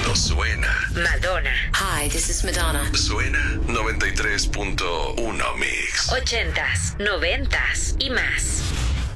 Cuando suena. Madonna. Hi, this is Madonna. Suena 93.1 Mix. 80s, 90s y más.